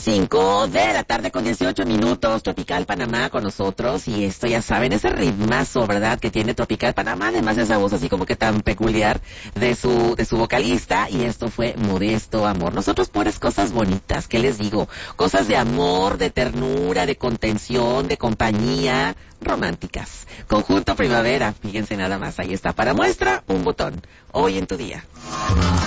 5 de la tarde con 18 minutos, Tropical Panamá con nosotros, y esto ya saben, ese ritmazo, ¿verdad?, que tiene Tropical Panamá, además de esa voz así como que tan peculiar de su vocalista, y esto fue Modesto Amor. Nosotros puras cosas bonitas, ¿qué les digo? Cosas de amor, de ternura, de contención, de compañía, románticas. Conjunto Primavera, fíjense nada más, ahí está, para muestra, un botón, hoy en tu día.